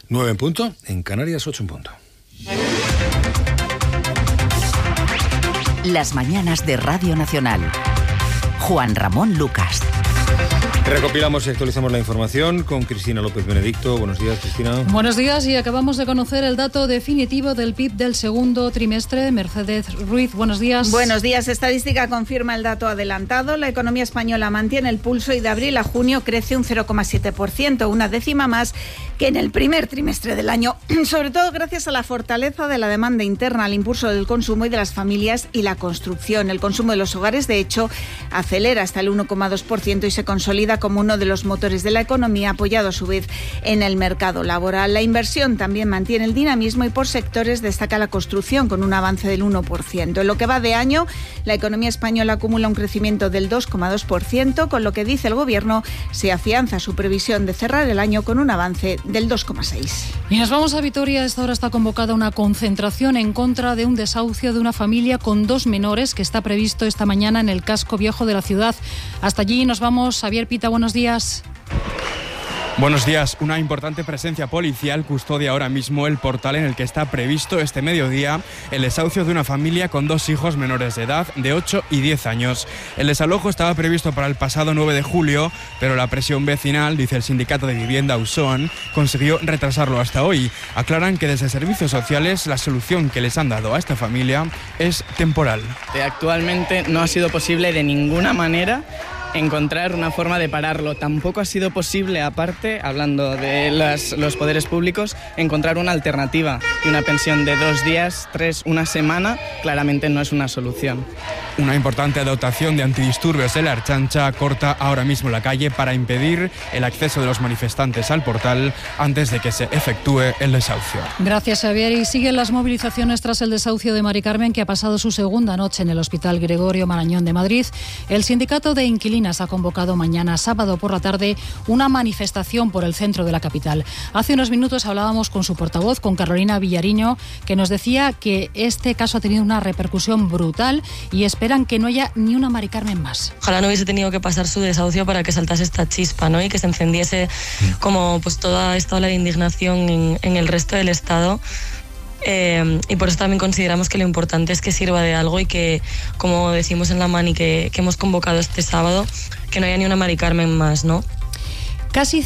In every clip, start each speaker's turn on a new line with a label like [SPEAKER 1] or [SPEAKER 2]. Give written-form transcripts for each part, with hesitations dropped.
[SPEAKER 1] 9 en punto, en Canarias 8 en punto.
[SPEAKER 2] Las mañanas de Radio Nacional. Juan Ramón Lucas.
[SPEAKER 1] Recopilamos y actualizamos la información con Cristina López Benedicto. Buenos días, Cristina.
[SPEAKER 3] Buenos días, y acabamos de conocer el dato definitivo del PIB del segundo trimestre. Mercedes Ruiz, buenos días.
[SPEAKER 4] Buenos días. Estadística confirma el dato adelantado. La economía española mantiene el pulso y de abril a junio crece un 0,7%, una décima más que en el primer trimestre del año, sobre todo gracias a la fortaleza de la demanda interna, al impulso del consumo y de las familias y la construcción. El consumo de los hogares, de hecho, acelera hasta el 1,2% y se consolida como uno de los motores de la economía, apoyado a su vez en el mercado laboral. La inversión también mantiene el dinamismo y por sectores destaca la construcción con un avance del 1%. En lo que va de año, la economía española acumula un crecimiento del 2,2%, con lo que dice el Gobierno se afianza su previsión de cerrar el año con un avance del 2,6%.
[SPEAKER 3] Y nos vamos a Vitoria. A esta hora está convocada una concentración en contra de un desahucio de una familia con 2 menores que está previsto esta mañana en el casco viejo de la ciudad. Hasta allí nos vamos. Xavier Pita, buenos días.
[SPEAKER 5] Buenos días. Una importante presencia policial custodia ahora mismo el portal en el que está previsto este mediodía el desahucio de una familia con 2 hijos menores de edad de 8 y 10 años. El desalojo estaba previsto para el pasado 9 de julio, pero la presión vecinal, dice el sindicato de vivienda Auzoan, consiguió retrasarlo hasta hoy. Aclaran que desde servicios sociales la solución que les han dado a esta familia es temporal.
[SPEAKER 6] Actualmente no ha sido posible de ninguna manera encontrar una forma de pararlo. Tampoco ha sido posible, aparte, hablando de los poderes públicos, encontrar una alternativa. Y una pensión de 2 días, 3, una semana, claramente no es una solución.
[SPEAKER 5] Una importante dotación de antidisturbios de la Ertzaintza corta ahora mismo la calle para impedir el acceso de los manifestantes al portal antes de que se efectúe el desahucio.
[SPEAKER 3] Gracias, Xavier. Y siguen las movilizaciones tras el desahucio de Mari Carmen, que ha pasado su segunda noche en el Hospital Gregorio Marañón de Madrid. El sindicato de inquilinas ha convocado mañana, sábado por la tarde, una manifestación por el centro de la capital. Hace unos minutos hablábamos con su portavoz, con Carolina Villariño, que nos decía que este caso ha tenido una repercusión brutal y esperan que no haya ni una Mari Carmen más.
[SPEAKER 7] Ojalá no hubiese tenido que pasar su desahucio para que saltase esta chispa, ¿no? Y que se encendiese como pues toda esta ola de indignación en el resto del Estado. Y por eso también consideramos que lo importante es que sirva de algo y que, como decimos en la mani que hemos convocado este sábado, que no haya ni una Mari Carmen más, ¿no?
[SPEAKER 3] Casi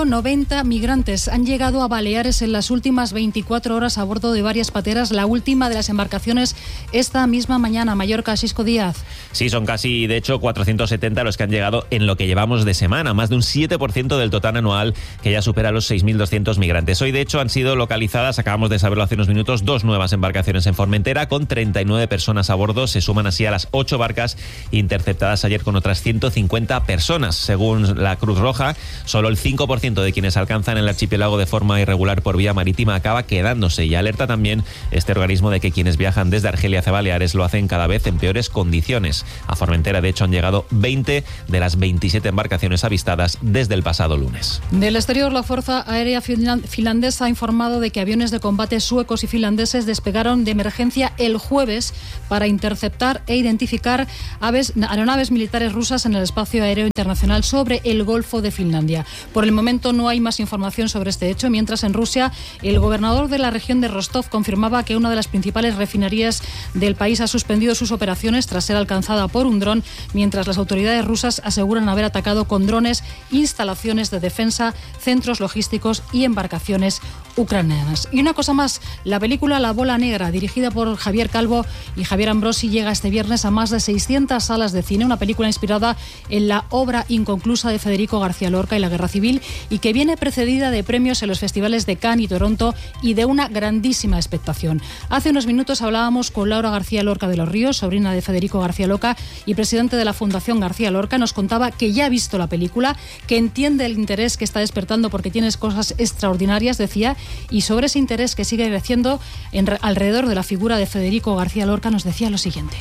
[SPEAKER 3] 190 migrantes han llegado a Baleares en las últimas 24 horas a bordo de varias pateras, la última de las embarcaciones esta misma mañana. Mallorca, Xisco Díaz.
[SPEAKER 8] Sí, son casi, de hecho, 470 los que han llegado en lo que llevamos de semana, más de un 7% del total anual, que ya supera los 6.200 migrantes. Hoy, de hecho, han sido localizadas, acabamos de saberlo hace unos minutos, 2 nuevas embarcaciones en Formentera con 39 personas a bordo. Se suman así a las 8 barcas interceptadas ayer con otras 150 personas. Según la Cruz Roja, solo el 5% de quienes alcanzan el archipiélago de forma irregular por vía marítima acaba quedándose, y alerta también este organismo de que quienes viajan desde Argelia hacia Baleares lo hacen cada vez en peores condiciones. A Formentera, de hecho, han llegado 20 de las 27 embarcaciones avistadas desde el pasado lunes.
[SPEAKER 3] Del exterior, la Fuerza Aérea Finlandesa ha informado de que aviones de combate suecos y finlandeses despegaron de emergencia el jueves para interceptar e identificar aeronaves militares rusas en el espacio aéreo internacional sobre el Golfo de Finlandia. Por el momento no hay más información sobre este hecho, mientras en Rusia el gobernador de la región de Rostov confirmaba que una de las principales refinerías del país ha suspendido sus operaciones tras ser alcanzada por un dron, mientras las autoridades rusas aseguran haber atacado con drones instalaciones de defensa, centros logísticos y embarcaciones ucranianas. Y una cosa más, la película La Bola Negra, dirigida por Javier Calvo y Javier Ambrosi, llega este viernes a más de 600 salas de cine, una película inspirada en la obra inconclusa de Federico García Lorca y la Guerra Civil, y que viene precedida de premios en los festivales de Cannes y Toronto y de una grandísima expectación. Hace unos minutos hablábamos con Laura García Lorca de los Ríos, sobrina de Federico García Lorca y presidente de la Fundación García Lorca. Nos contaba que ya ha visto la película, que entiende el interés que está despertando porque tiene cosas extraordinarias, decía, y sobre ese interés que sigue creciendo alrededor de la figura de Federico García Lorca nos decía lo siguiente.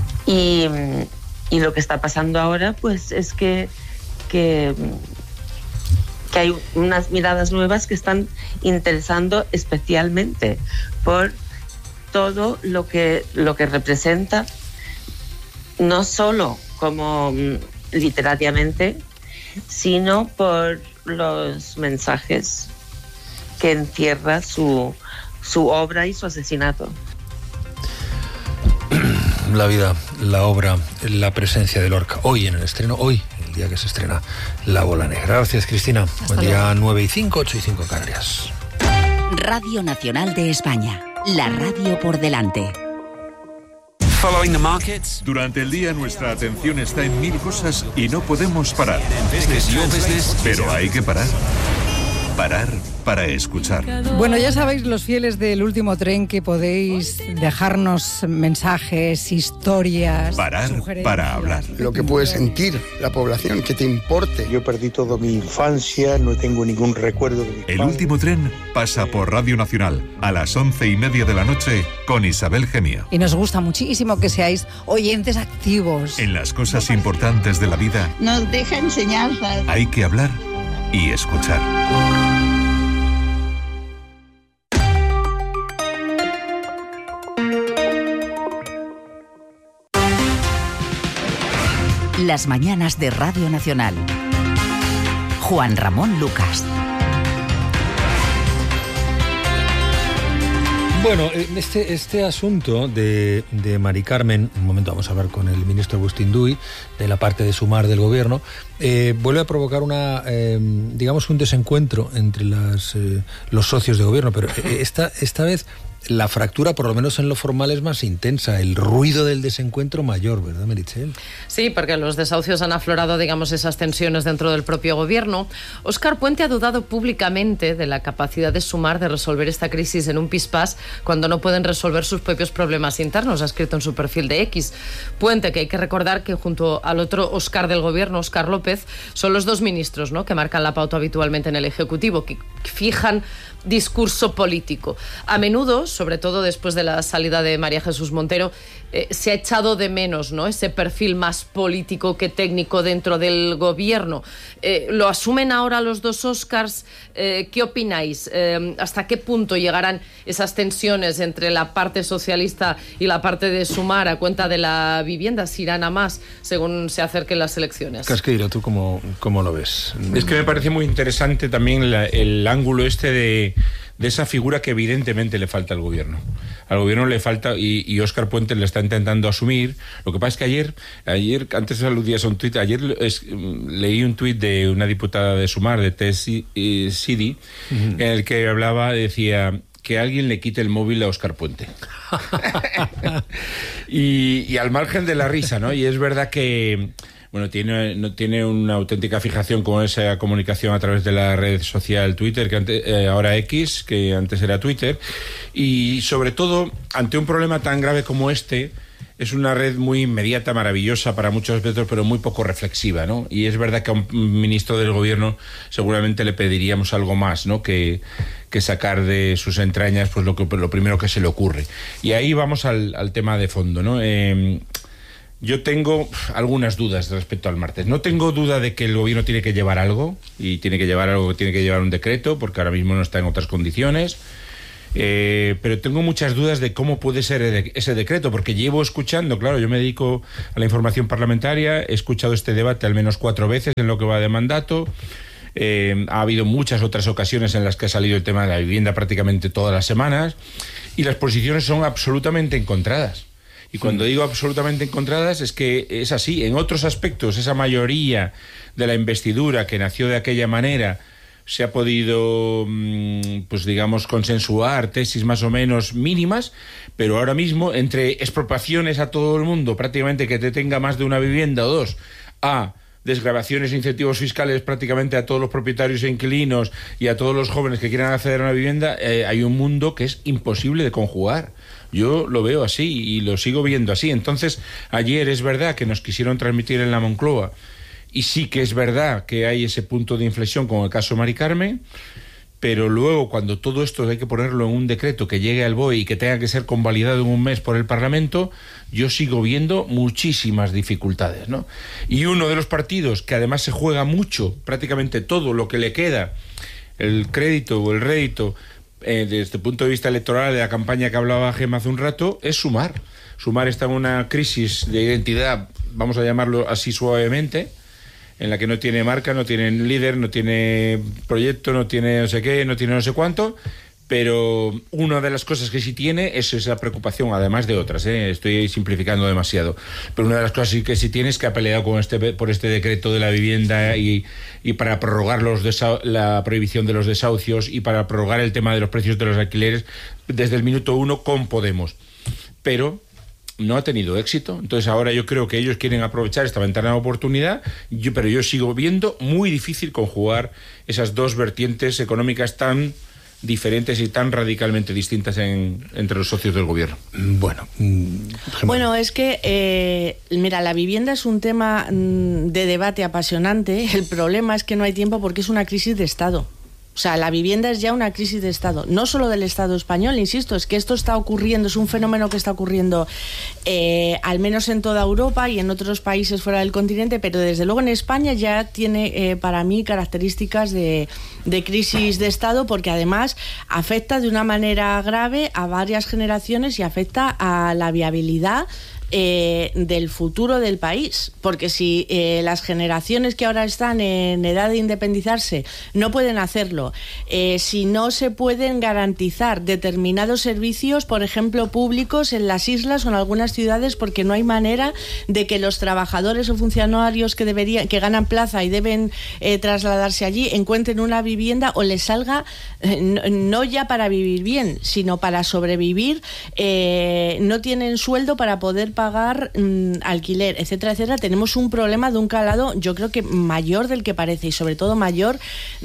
[SPEAKER 9] Y lo que está pasando ahora pues es que hay unas miradas nuevas que están interesando especialmente por todo lo que representa, no solo como literariamente, sino por los mensajes que encierra su obra y su asesinato.
[SPEAKER 1] La vida, la obra, la presencia de Lorca. Hoy en el estreno, hoy, el día que se estrena La Bola Negra. Gracias, Cristina. Buen día, 9:05, 8:05 en Canarias.
[SPEAKER 2] Radio Nacional de España. La radio por delante.
[SPEAKER 10] Durante el día nuestra atención está en mil cosas y no podemos parar. Pero hay que parar. Parar para escuchar.
[SPEAKER 11] Bueno, ya sabéis, los fieles del Último Tren, que podéis dejarnos mensajes, historias,
[SPEAKER 10] parar para hablar.
[SPEAKER 12] Lo que puede sentir la población, que te importe.
[SPEAKER 13] Yo perdí toda mi infancia, no tengo ningún recuerdo de mi
[SPEAKER 10] El Último Tren pasa por Radio Nacional a las 11:30 de la noche con Isabel Gemia.
[SPEAKER 11] Y nos gusta muchísimo que seáis oyentes activos.
[SPEAKER 10] En las cosas importantes de la vida
[SPEAKER 14] nos deja enseñanzas.
[SPEAKER 10] Hay que hablar y escuchar.
[SPEAKER 2] Las mañanas de Radio Nacional. Juan Ramón Lucas.
[SPEAKER 1] Bueno, este asunto de Mari Carmen, un momento vamos a hablar con el ministro Agustín Duy, de la parte de Sumar del gobierno, vuelve a provocar digamos un desencuentro entre los socios de gobierno, pero esta vez la fractura, por lo menos en lo formal, es más intensa, el ruido del desencuentro mayor, ¿verdad, Meritxell?
[SPEAKER 15] Sí, porque los desahucios han aflorado, digamos, esas tensiones dentro del propio gobierno. Óscar Puente ha dudado públicamente de la capacidad de Sumar de resolver esta crisis en un pispás cuando no pueden resolver sus propios problemas internos, ha escrito en su perfil de X. Puente, que hay que recordar que junto al otro Óscar del gobierno, Óscar López, son los dos ministros, ¿no?, que marcan la pauta habitualmente en el Ejecutivo, que fijan discurso político. A menudo, sobre todo después de la salida de María Jesús Montero, se ha echado de menos, ¿no?, ese perfil más político que técnico dentro del gobierno. ¿Lo asumen ahora los dos Óscars? ¿Qué opináis? ¿Hasta qué punto llegarán esas tensiones entre la parte socialista y la parte de Sumar a cuenta de la vivienda? ¿Si irán a más según se acerquen las elecciones?
[SPEAKER 1] Casqueiro, ¿tú cómo lo ves?
[SPEAKER 16] Es que me parece muy interesante también el ángulo de esa figura que evidentemente le falta al gobierno. Al gobierno le falta, y Óscar Puente le está intentando asumir. Lo que pasa es que ayer antes aludías a un tuit, leí un tuit de una diputada de Sumar, de Tess Sidi, en el que decía que alguien le quite el móvil a Óscar Puente. y al margen de la risa, ¿no? Y es verdad que tiene una auténtica fijación con esa comunicación a través de la red social Twitter, que antes, ahora X, que antes era Twitter, y sobre todo ante un problema tan grave como este. Es una red muy inmediata, maravillosa para muchos aspectos, pero muy poco reflexiva, ¿no? Y es verdad que a un ministro del gobierno seguramente le pediríamos algo más, ¿no?, que sacar de sus entrañas pues lo primero que se le ocurre. Y ahí vamos al tema de fondo, ¿no? Yo tengo algunas dudas respecto al martes. No tengo duda de que el gobierno tiene que llevar algo, y tiene que llevar un decreto, porque ahora mismo no está en otras condiciones. Pero tengo muchas dudas de cómo puede ser ese decreto, porque llevo escuchando, claro, yo me dedico a la información parlamentaria, he escuchado este debate al menos 4 veces en lo que va de mandato. Ha habido muchas otras ocasiones en las que ha salido el tema de la vivienda prácticamente todas las semanas, y las posiciones son absolutamente encontradas. Y cuando digo absolutamente encontradas es que es así. En otros aspectos, esa mayoría de la investidura que nació de aquella manera se ha podido, pues digamos, consensuar tesis más o menos mínimas, pero ahora mismo, entre expropiaciones a todo el mundo, prácticamente que te tenga más de una vivienda o dos, a desgravaciones e incentivos fiscales prácticamente a todos los propietarios e inquilinos y a todos los jóvenes que quieran acceder a una vivienda, hay un mundo que es imposible de conjugar. Yo lo veo así y lo sigo viendo así. Entonces, ayer es verdad que nos quisieron transmitir en la Moncloa, y sí que es verdad que hay ese punto de inflexión con el caso Mari Carmen, pero luego cuando todo esto hay que ponerlo en un decreto que llegue al BOE y que tenga que ser convalidado en un mes por el Parlamento, yo sigo viendo muchísimas dificultades, ¿no? Y uno de los partidos que además se juega mucho, prácticamente todo lo que le queda, el crédito o el rédito, desde el punto de vista electoral de la campaña que hablaba Gemma hace un rato, es Sumar. Sumar está en una crisis de identidad, vamos a llamarlo así suavemente, en la que no tiene marca, no tiene líder, no tiene proyecto, no tiene no sé qué, no tiene no sé cuánto, pero una de las cosas que sí tiene es esa preocupación, además de otras, estoy simplificando demasiado, pero una de las cosas que sí tiene es que ha peleado por este decreto de la vivienda y para prorrogar la prohibición de los desahucios y para prorrogar el tema de los precios de los alquileres desde el minuto 1 con Podemos, pero no ha tenido éxito. Entonces ahora yo creo que ellos quieren aprovechar esta ventana de oportunidad, pero yo sigo viendo muy difícil conjugar esas dos vertientes económicas tan diferentes y tan radicalmente distintas entre los socios del gobierno.
[SPEAKER 17] Bueno, es que, mira, la vivienda es un tema de debate apasionante. El problema es que no hay tiempo porque es una crisis de Estado. O sea, la vivienda es ya una crisis de Estado, no solo del Estado español, insisto, es que esto está ocurriendo, es un fenómeno que está ocurriendo al menos en toda Europa y en otros países fuera del continente, pero desde luego en España ya tiene para mí características de crisis de Estado, porque además afecta de una manera grave a varias generaciones y afecta a la viabilidad del futuro del país, porque si las generaciones que ahora están en edad de independizarse no pueden hacerlo, si no se pueden garantizar determinados servicios, por ejemplo públicos en las islas o en algunas ciudades, porque no hay manera de que los trabajadores o funcionarios que ganan plaza y deben trasladarse allí encuentren una vivienda o les salga no ya para vivir bien, sino para sobrevivir, no tienen sueldo para poder pagar alquiler, etcétera, etcétera. Tenemos un problema de un calado, yo creo que mayor del que parece, y sobre todo mayor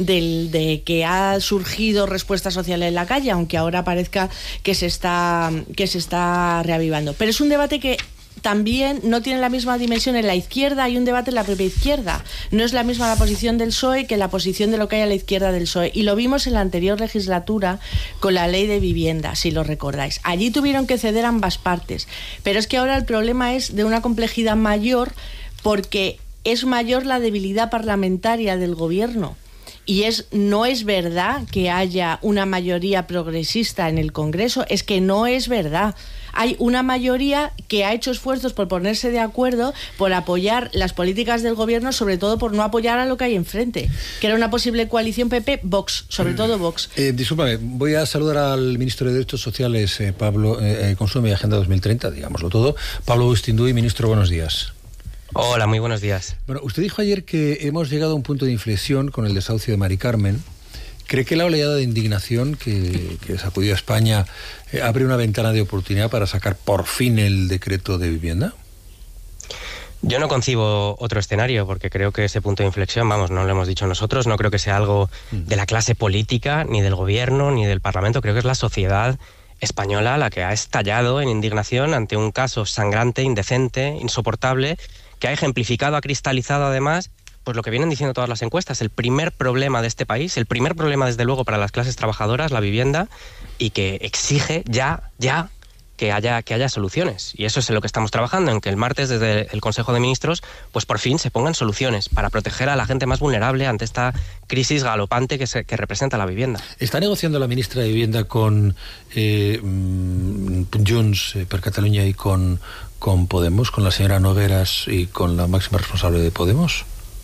[SPEAKER 17] de que ha surgido respuesta social en la calle, aunque ahora parezca que se está reavivando. Pero es un debate que también no tiene la misma dimensión en la izquierda. Hay un debate en la propia izquierda. No es la misma la posición del PSOE que la posición de lo que hay a la izquierda del PSOE. Y lo vimos en la anterior legislatura con la ley de vivienda, si lo recordáis. Allí tuvieron que ceder ambas partes. Pero es que ahora el problema es de una complejidad mayor, porque es mayor la debilidad parlamentaria del gobierno. Y no es verdad que haya una mayoría progresista en el Congreso, es que no es verdad. Hay una mayoría que ha hecho esfuerzos por ponerse de acuerdo, por apoyar las políticas del gobierno, sobre todo por no apoyar a lo que hay enfrente, que era una posible coalición PP-Vox, sobre todo Vox.
[SPEAKER 1] Discúlpame, voy a saludar al ministro de Derechos Sociales, Pablo, Consumo y Agenda 2030, digámoslo todo. Pablo Bustinduy, ministro, buenos días.
[SPEAKER 18] Hola, muy buenos días.
[SPEAKER 1] Bueno, usted dijo ayer que hemos llegado a un punto de inflexión con el desahucio de Mari Carmen. ¿Cree que la oleada de indignación que sacudió a España abre una ventana de oportunidad para sacar por fin el decreto de vivienda?
[SPEAKER 18] Yo no concibo otro escenario, porque creo que ese punto de inflexión, no lo hemos dicho nosotros, no creo que sea algo de la clase política, ni del gobierno, ni del Parlamento. Creo que es la sociedad española la que ha estallado en indignación ante un caso sangrante, indecente, insoportable, que ha ejemplificado, ha cristalizado además pues lo que vienen diciendo todas las encuestas, el primer problema de este país, el primer problema desde luego para las clases trabajadoras, la vivienda, y que exige ya que haya soluciones. Y eso es en lo que estamos trabajando, en que el martes desde el Consejo de Ministros pues por fin se pongan soluciones para proteger a la gente más vulnerable ante esta crisis galopante que representa la vivienda.
[SPEAKER 1] ¿Está negociando la ministra de Vivienda con Junts per Catalunya y con Podemos, con la señora Nogueras y con la máxima responsable de Podemos?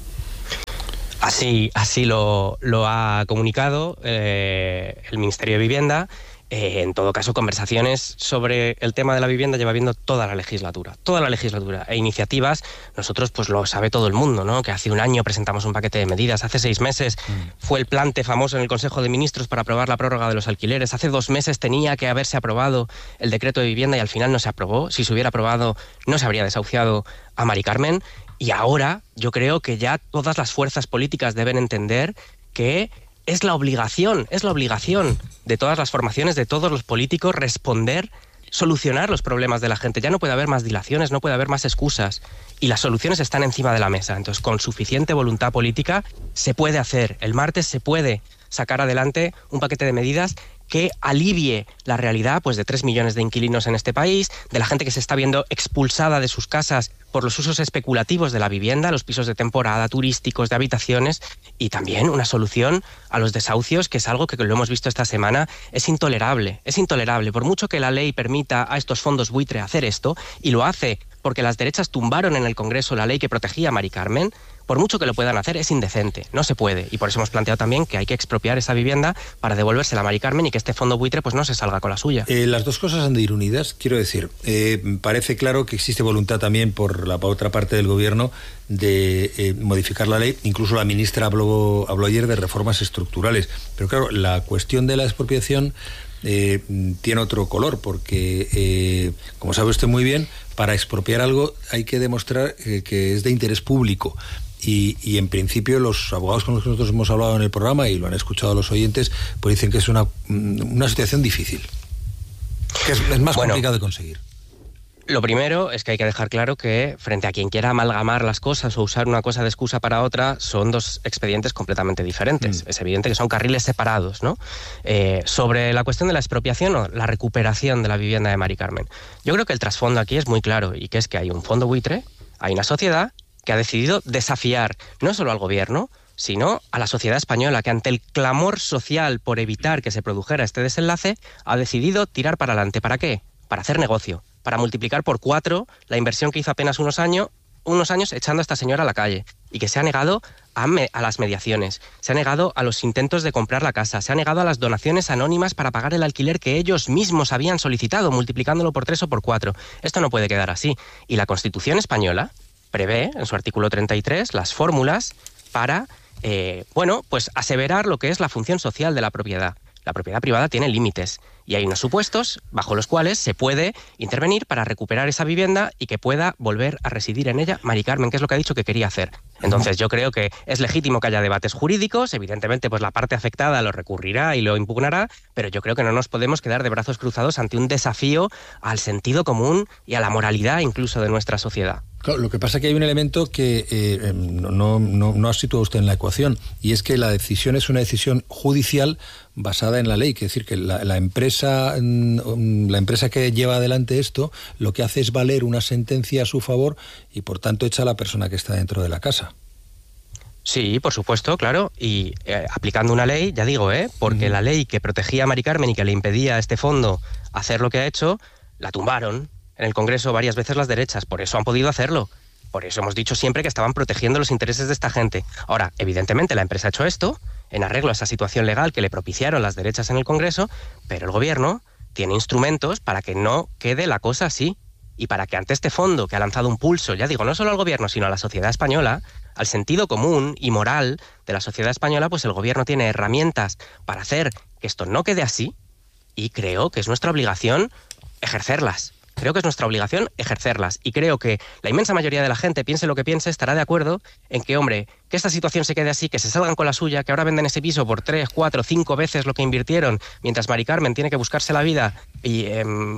[SPEAKER 18] Así lo ha comunicado el Ministerio de Vivienda. En todo caso, conversaciones sobre el tema de la vivienda lleva habiendo toda la legislatura, e iniciativas. Nosotros, pues lo sabe todo el mundo, ¿no? Que hace un año presentamos un paquete de medidas, hace 6 meses fue el plante famoso en el Consejo de Ministros para aprobar la prórroga de los alquileres, hace 2 meses tenía que haberse aprobado el decreto de vivienda y al final no se aprobó. Si se hubiera aprobado, no se habría desahuciado a Mari Carmen. Y ahora yo creo que ya todas las fuerzas políticas deben entender que es la obligación de todas las formaciones, de todos los políticos, solucionar los problemas de la gente. Ya no puede haber más dilaciones, no puede haber más excusas. Y las soluciones están encima de la mesa. Entonces, con suficiente voluntad política, se puede hacer. El martes se puede sacar adelante un paquete de medidas que alivie la realidad pues de 3 millones de inquilinos en este país, de la gente que se está viendo expulsada de sus casas por los usos especulativos de la vivienda, los pisos de temporada, turísticos, de habitaciones, y también una solución a los desahucios, que es algo que lo hemos visto esta semana, es intolerable. Por mucho que la ley permita a estos fondos buitre hacer esto, y lo hace porque las derechas tumbaron en el Congreso la ley que protegía a Mari Carmen, por mucho que lo puedan hacer, es indecente, no se puede. Y por eso hemos planteado también que hay que expropiar esa vivienda para devolvérsela a Mari Carmen y que este fondo buitre pues no se salga con la suya.
[SPEAKER 1] Las dos cosas han de ir unidas, quiero decir. Parece claro que existe voluntad también por la otra parte del gobierno de modificar la ley. Incluso la ministra habló ayer de reformas estructurales. Pero claro, la cuestión de la expropiación tiene otro color, porque, como sabe usted muy bien, para expropiar algo hay que demostrar que es de interés público. Y en principio los abogados con los que nosotros hemos hablado en el programa, y lo han escuchado los oyentes, pues dicen que es una situación difícil, que es más complicado de conseguir.
[SPEAKER 18] Lo primero es que hay que dejar claro que frente a quien quiera amalgamar las cosas o usar una cosa de excusa para otra, son dos expedientes completamente diferentes. Es evidente que son carriles separados, ¿no? Sobre la cuestión de la expropiación o la recuperación de la vivienda de Mari Carmen, yo creo que el trasfondo aquí es muy claro, y que es que hay un fondo buitre, hay una sociedad que ha decidido desafiar no solo al gobierno, sino a la sociedad española, que ante el clamor social por evitar que se produjera este desenlace, ha decidido tirar para adelante. ¿Para qué? Para hacer negocio, para multiplicar por 4 la inversión que hizo apenas unos años echando a esta señora a la calle, y que se ha negado a las mediaciones, se ha negado a los intentos de comprar la casa, se ha negado a las donaciones anónimas para pagar el alquiler que ellos mismos habían solicitado, multiplicándolo por 3 o por 4. Esto no puede quedar así. Y la Constitución española prevé, en su artículo 33, las fórmulas para, pues aseverar lo que es la función social de la propiedad. La propiedad privada tiene límites y hay unos supuestos bajo los cuales se puede intervenir para recuperar esa vivienda y que pueda volver a residir en ella Mari Carmen, que es lo que ha dicho que quería hacer. Entonces yo creo que es legítimo que haya debates jurídicos, evidentemente pues la parte afectada lo recurrirá y lo impugnará, pero yo creo que no nos podemos quedar de brazos cruzados ante un desafío al sentido común y a la moralidad incluso de nuestra sociedad.
[SPEAKER 1] Claro, lo que pasa es que hay un elemento que no ha situado usted en la ecuación, y es que la decisión es una decisión judicial basada en la ley. Es decir, que la empresa que lleva adelante esto lo que hace es valer una sentencia a su favor y por tanto echa a la persona que está dentro de la casa.
[SPEAKER 18] Sí, por supuesto, claro, y aplicando una ley, ya digo, porque la ley que protegía a Mari Carmen y que le impedía a este fondo hacer lo que ha hecho, la tumbaron en el Congreso varias veces las derechas, por eso han podido hacerlo. Por eso hemos dicho siempre que estaban protegiendo los intereses de esta gente. Ahora, evidentemente la empresa ha hecho esto en arreglo a esa situación legal que le propiciaron las derechas en el Congreso, pero el gobierno tiene instrumentos para que no quede la cosa así y para que ante este fondo que ha lanzado un pulso, ya digo, no solo al gobierno, sino a la sociedad española, al sentido común y moral de la sociedad española, pues el gobierno tiene herramientas para hacer que esto no quede así, y creo que es nuestra obligación ejercerlas. Creo que es nuestra obligación ejercerlas, y creo que la inmensa mayoría de la gente, piense lo que piense, estará de acuerdo en que, hombre, que esta situación se quede así, que se salgan con la suya, que ahora venden ese piso por 3, 4, 5 veces lo que invirtieron, mientras Mari Carmen tiene que buscarse la vida y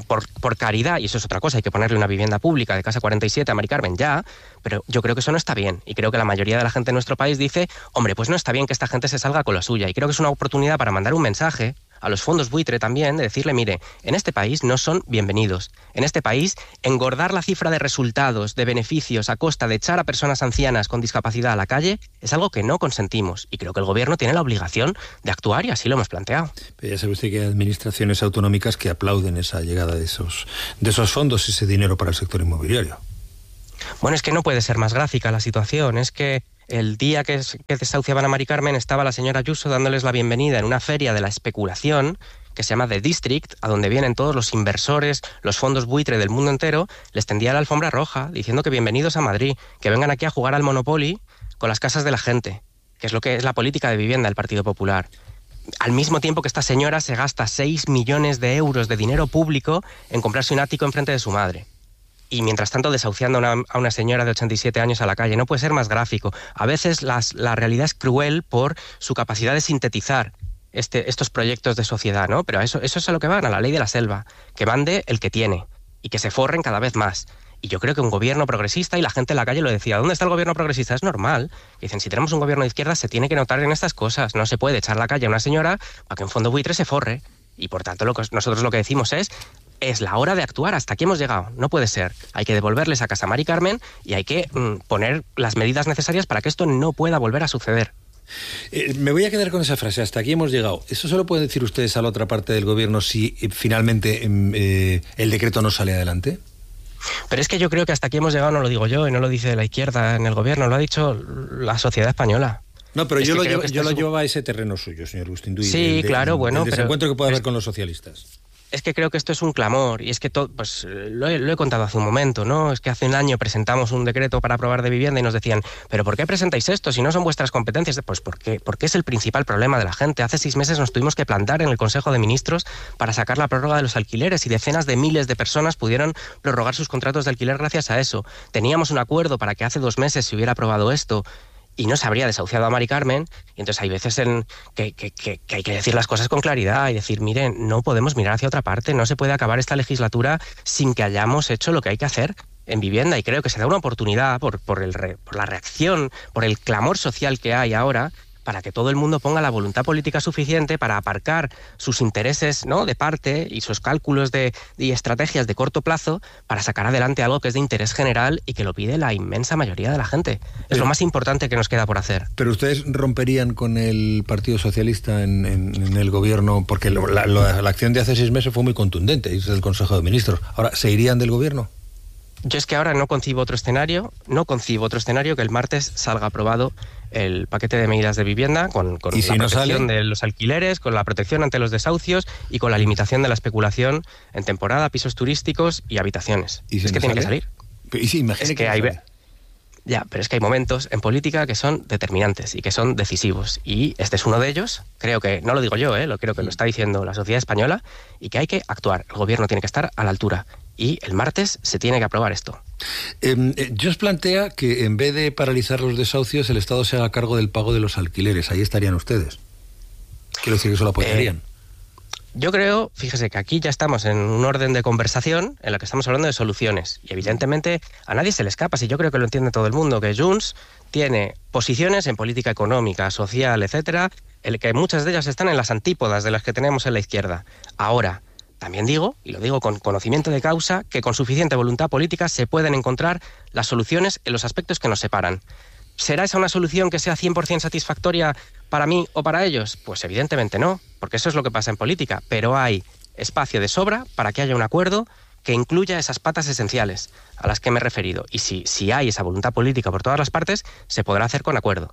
[SPEAKER 18] por caridad, y eso es otra cosa, hay que ponerle una vivienda pública de Casa 47 a Mari Carmen ya, pero yo creo que eso no está bien, y creo que la mayoría de la gente en nuestro país dice, hombre, pues no está bien que esta gente se salga con la suya, y creo que es una oportunidad para mandar un mensaje a los fondos buitre también, de decirle, mire, en este país no son bienvenidos. En este país, engordar la cifra de resultados, de beneficios, a costa de echar a personas ancianas con discapacidad a la calle, es algo que no consentimos. Y creo que el gobierno tiene la obligación de actuar, y así lo hemos planteado.
[SPEAKER 1] Pero ya sabe usted que hay administraciones autonómicas que aplauden esa llegada de esos fondos, ese dinero para el sector inmobiliario.
[SPEAKER 18] Bueno, es que no puede ser más gráfica la situación. Es que el día que desahuciaban a Mari Carmen estaba la señora Ayuso dándoles la bienvenida en una feria de la especulación que se llama The District, a donde vienen todos los inversores, los fondos buitre del mundo entero, les tendía la alfombra roja diciendo que bienvenidos a Madrid, que vengan aquí a jugar al Monopoly con las casas de la gente, que es lo que es la política de vivienda del Partido Popular. Al mismo tiempo que esta señora se gasta 6 millones de euros de dinero público en comprarse un ático enfrente de su madre. Y mientras tanto desahuciando a una señora de 87 años a la calle. No puede ser más gráfico. A veces la realidad es cruel por su capacidad de sintetizar estos proyectos de sociedad, ¿no? Pero eso es a lo que van, a la ley de la selva, que mande el que tiene y que se forren cada vez más. Y yo creo que un gobierno progresista, y la gente en la calle lo decía, ¿dónde está el gobierno progresista? Es normal. Dicen, si tenemos un gobierno de izquierda se tiene que notar en estas cosas. No se puede echar la calle a una señora para que un fondo buitre se forre. Y por tanto nosotros lo que decimos es la hora de actuar, hasta aquí hemos llegado, no puede ser. Hay que devolverles a casa a Mari Carmen y hay que poner las medidas necesarias para que esto no pueda volver a suceder.
[SPEAKER 1] Me voy a quedar con esa frase, hasta aquí hemos llegado. ¿Eso se lo pueden decir ustedes a la otra parte del gobierno si finalmente el decreto no sale adelante?
[SPEAKER 18] Pero es que yo creo que hasta aquí hemos llegado, no lo digo yo, y no lo dice la izquierda en el gobierno, lo ha dicho la sociedad española.
[SPEAKER 1] No, pero yo lo llevo a ese terreno suyo, señor Bustinduy.
[SPEAKER 18] Sí, claro, bueno.
[SPEAKER 1] El desencuentro que puede haber con los socialistas.
[SPEAKER 18] Es que creo que esto es un clamor, y es que pues lo he contado hace un momento, ¿no? Es que hace un año presentamos un decreto para aprobar de vivienda y nos decían, ¿pero por qué presentáis esto si no son vuestras competencias? Pues porque es el principal problema de la gente. Hace 6 meses nos tuvimos que plantar en el Consejo de Ministros para sacar la prórroga de los alquileres, y decenas de miles de personas pudieron prorrogar sus contratos de alquiler gracias a eso. Teníamos un acuerdo para que hace 2 meses se hubiera aprobado esto y no se habría desahuciado a Mari Carmen, y entonces hay veces que hay que decir las cosas con claridad y decir, miren, no podemos mirar hacia otra parte, no se puede acabar esta legislatura sin que hayamos hecho lo que hay que hacer en vivienda, y creo que se da una oportunidad por la reacción, por el clamor social que hay ahora, para que todo el mundo ponga la voluntad política suficiente para aparcar sus intereses, ¿no?, de parte y sus cálculos y estrategias de corto plazo para sacar adelante algo que es de interés general y que lo pide la inmensa mayoría de la gente. Es lo más importante que nos queda por hacer.
[SPEAKER 1] Pero ustedes romperían con el Partido Socialista en el gobierno, porque la acción de hace 6 meses fue muy contundente, es el Consejo de Ministros. Ahora, ¿se irían del gobierno?
[SPEAKER 18] Yo es que ahora no concibo otro escenario que el martes salga aprobado el paquete de medidas de vivienda con la protección de los alquileres, con la protección ante los desahucios y con la limitación de la especulación en temporada, pisos turísticos y habitaciones. Es que tiene que salir. Ya, pero es que hay momentos en política que son determinantes y que son decisivos, y este es uno de ellos. Creo que, no lo digo yo, creo que lo está diciendo la sociedad española, y que hay que actuar. El gobierno tiene que estar a la altura. Y el martes se tiene que aprobar esto.
[SPEAKER 1] Jos plantea que en vez de paralizar los desahucios, el Estado se haga cargo del pago de los alquileres. Ahí estarían ustedes. Quiero decir que eso lo apoyarían.
[SPEAKER 18] Yo creo, fíjese que aquí ya estamos en un orden de conversación en la que estamos hablando de soluciones. Y evidentemente a nadie se le escapa, si yo creo que lo entiende todo el mundo, que Junts tiene posiciones en política económica, social, etcétera, el que muchas de ellas están en las antípodas de las que tenemos en la izquierda. Ahora, también digo, y lo digo con conocimiento de causa, que con suficiente voluntad política se pueden encontrar las soluciones en los aspectos que nos separan. ¿Será esa una solución que sea 100% satisfactoria para mí o para ellos? Pues evidentemente no, porque eso es lo que pasa en política, pero hay espacio de sobra para que haya un acuerdo que incluya esas patas esenciales a las que me he referido. Y si hay esa voluntad política por todas las partes, se podrá hacer con acuerdo.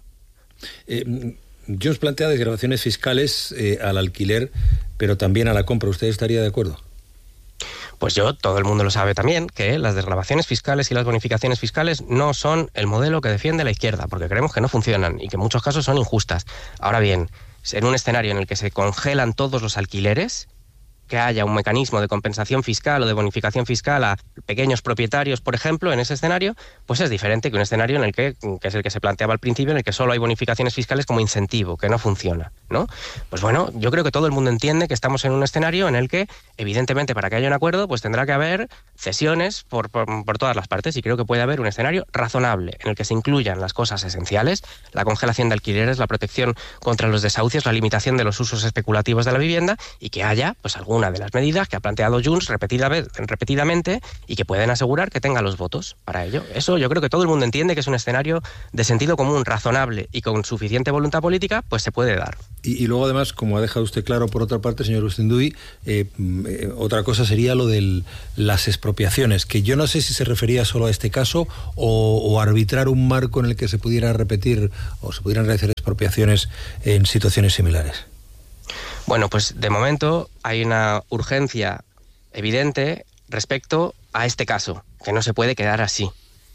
[SPEAKER 1] Junts plantea desgravaciones fiscales al alquiler, pero también a la compra. ¿Usted estaría de acuerdo?
[SPEAKER 18] Pues todo el mundo lo sabe también, que las desgravaciones fiscales y las bonificaciones fiscales no son el modelo que defiende la izquierda, porque creemos que no funcionan y que en muchos casos son injustas. Ahora bien, en un escenario en el que se congelan todos los alquileres, que haya un mecanismo de compensación fiscal o de bonificación fiscal a pequeños propietarios, por ejemplo, en ese escenario, pues es diferente que un escenario en el que es el que se planteaba al principio, en el que solo hay bonificaciones fiscales como incentivo, que no funciona, ¿no? Pues bueno, yo creo que todo el mundo entiende que estamos en un escenario en el que, evidentemente, para que haya un acuerdo, pues tendrá que haber cesiones por todas las partes, y creo que puede haber un escenario razonable en el que se incluyan las cosas esenciales, la congelación de alquileres, la protección contra los desahucios, la limitación de los usos especulativos de la vivienda, y que haya, pues, alguna de las medidas que ha planteado Junts repetidamente y que pueden asegurar que tenga los votos para ello. Eso yo creo que todo el mundo entiende que es un escenario de sentido común, razonable y con suficiente voluntad política, pues se puede dar.
[SPEAKER 1] Y luego además, como ha dejado usted claro por otra parte, señor Bustinduy, otra cosa sería lo de las expropiaciones, que yo no sé si se refería solo a este caso o arbitrar un marco en el que se pudiera repetir o se pudieran realizar expropiaciones en situaciones similares.
[SPEAKER 18] Bueno, pues de momento hay una urgencia evidente respecto a este caso, que no se puede quedar así.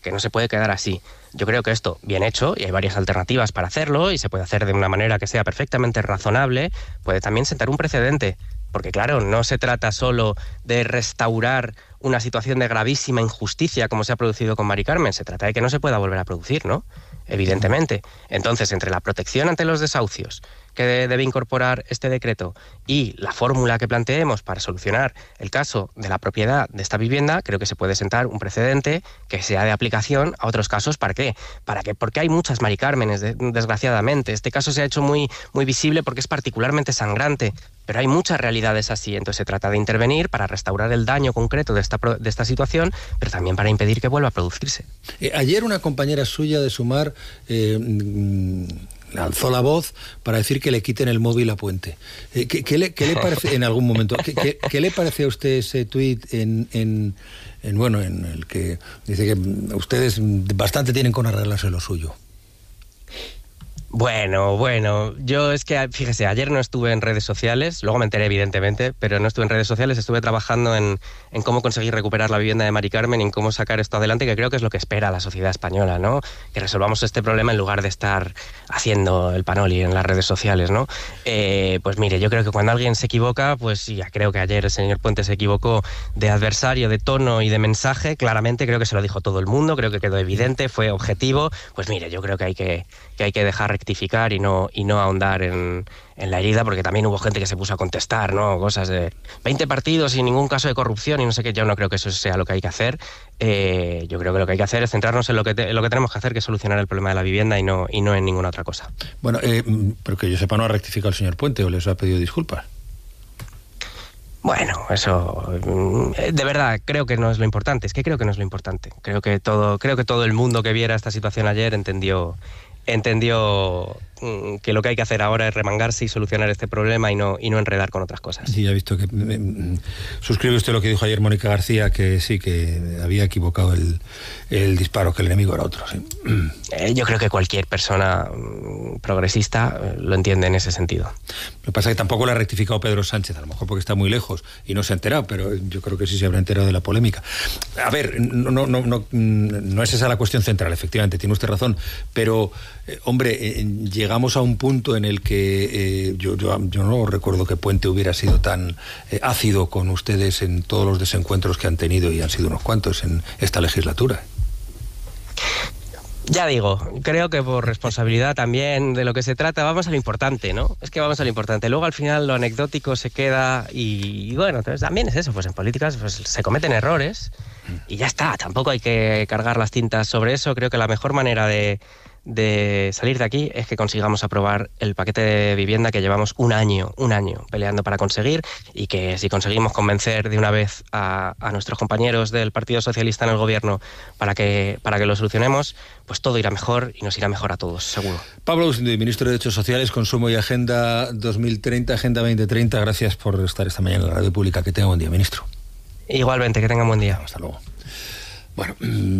[SPEAKER 18] Yo creo que esto, bien hecho, y hay varias alternativas para hacerlo, y se puede hacer de una manera que sea perfectamente razonable, puede también sentar un precedente. Porque claro, no se trata solo de restaurar una situación de gravísima injusticia como se ha producido con Mari Carmen, se trata de que no se pueda volver a producir, ¿no? Evidentemente. Entonces, entre la protección ante los desahucios que debe incorporar este decreto y la fórmula que planteemos para solucionar el caso de la propiedad de esta vivienda, creo que se puede sentar un precedente que sea de aplicación a otros casos. ¿Para qué? Porque hay muchas Mari Cármenes, desgraciadamente. Este caso se ha hecho muy, muy visible porque es particularmente sangrante, pero hay muchas realidades así. Entonces se trata de intervenir para restaurar el daño concreto de esta situación, pero también para impedir que vuelva a producirse.
[SPEAKER 1] Ayer una compañera suya de Sumar alzó la voz para decir que le quiten el móvil a Puente. ¿Qué le parece en algún momento? ¿Qué le parece a usted ese tuit en el que dice que ustedes bastante tienen con arreglarse lo suyo?
[SPEAKER 18] Bueno, yo es que, fíjese, ayer no estuve en redes sociales, luego me enteré evidentemente, pero no estuve en redes sociales, estuve trabajando en cómo conseguir recuperar la vivienda de Mari Carmen y en cómo sacar esto adelante, que creo que es lo que espera la sociedad española, ¿no? Que resolvamos este problema en lugar de estar haciendo el panoli en las redes sociales, ¿no? Pues mire, yo creo que cuando alguien se equivoca, pues ya creo que ayer el señor Puente se equivocó de adversario, de tono y de mensaje, claramente creo que se lo dijo todo el mundo, creo que quedó evidente, fue objetivo, pues mire, yo creo que hay que dejar rectificar y no ahondar en la herida, porque también hubo gente que se puso a contestar, ¿no? Cosas de 20 partidos y ningún caso de corrupción y no sé qué. Yo no creo que eso sea lo que hay que hacer. Yo creo que lo que hay que hacer es centrarnos en lo que tenemos que hacer, que es solucionar el problema de la vivienda y no en ninguna otra cosa.
[SPEAKER 1] Bueno, pero que yo sepa, no ha rectificado el señor Puente o les ha pedido disculpas.
[SPEAKER 18] Bueno, eso de verdad creo que no es lo importante. Es que creo que no es lo importante. Creo que todo el mundo que viera esta situación ayer entendió que lo que hay que hacer ahora es remangarse y solucionar este problema y no enredar con otras cosas.
[SPEAKER 1] Sí, ya he visto que suscribe usted lo que dijo ayer Mónica García, que sí, que había equivocado el disparo, que el enemigo era otro. Sí.
[SPEAKER 18] Yo creo que cualquier persona progresista lo entiende en ese sentido.
[SPEAKER 1] Lo que pasa es que tampoco lo ha rectificado Pedro Sánchez, a lo mejor porque está muy lejos y no se ha enterado, pero yo creo que sí se habrá enterado de la polémica. A ver, no es esa la cuestión central, efectivamente, tiene usted razón, pero hombre, llegamos a un punto en el que yo no recuerdo que Puente hubiera sido tan ácido con ustedes en todos los desencuentros que han tenido, y han sido unos cuantos en esta legislatura.
[SPEAKER 18] Ya digo, creo que por responsabilidad también de lo que se trata, vamos a lo importante, ¿no? Es que vamos a lo importante. Luego al final lo anecdótico se queda y bueno, entonces también es eso, pues en políticas pues se cometen errores y ya está, tampoco hay que cargar las tintas sobre eso. Creo que la mejor manera de salir de aquí es que consigamos aprobar el paquete de vivienda que llevamos un año peleando para conseguir, y que si conseguimos convencer de una vez a nuestros compañeros del Partido Socialista en el gobierno para que lo solucionemos, pues todo irá mejor y nos irá mejor a todos, seguro.
[SPEAKER 1] Pablo Bustinduy, ministro de Derechos Sociales, Consumo y Agenda 2030, Agenda 2030, gracias por estar esta mañana en la radio pública. Que tenga buen día, ministro.
[SPEAKER 18] Igualmente, que tenga buen día.
[SPEAKER 1] Hasta luego. Bueno,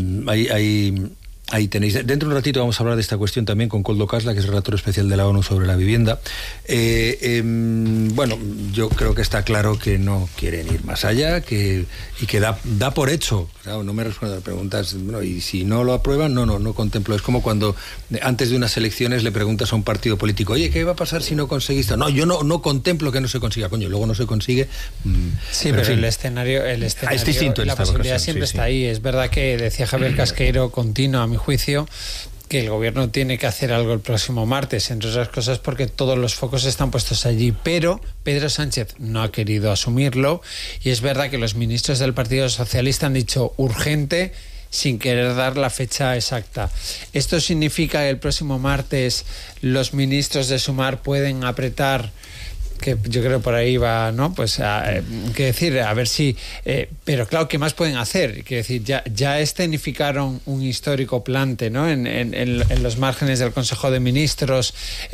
[SPEAKER 1] ahí tenéis. Dentro de un ratito vamos a hablar de esta cuestión también con Koldo Kasla, que es el relator especial de la ONU sobre la vivienda. Bueno, yo creo que está claro que no quieren ir más allá, y que da por hecho. Claro, no me responden a preguntas. Bueno, y si no lo aprueban, no contemplo. Es como cuando antes de unas elecciones le preguntas a un partido político: oye, ¿qué va a pasar si no conseguiste? No, yo no contemplo que no se consiga. Coño, luego no se consigue.
[SPEAKER 19] Sí, pero el escenario
[SPEAKER 1] es distinto,
[SPEAKER 19] la posibilidad siempre está ahí. Es verdad que decía Javier Casqueiro, continua a mi juicio, que el gobierno tiene que hacer algo el próximo martes, entre otras cosas porque todos los focos están puestos allí, pero Pedro Sánchez no ha querido asumirlo, y es verdad que los ministros del Partido Socialista han dicho urgente, sin querer dar la fecha exacta. ¿Esto significa que el próximo martes los ministros de Sumar pueden apretar? Que yo creo por ahí va, ¿no? Pues que decir, a ver si... pero claro, ¿qué más pueden hacer? Quiero decir, ya escenificaron un histórico plante, ¿no? En los márgenes del Consejo de Ministros,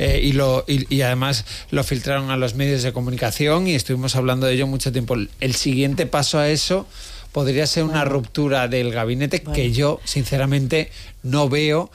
[SPEAKER 19] y además lo filtraron a los medios de comunicación y estuvimos hablando de ello mucho tiempo. El siguiente paso a eso podría ser una ruptura del gabinete, que yo, sinceramente, no veo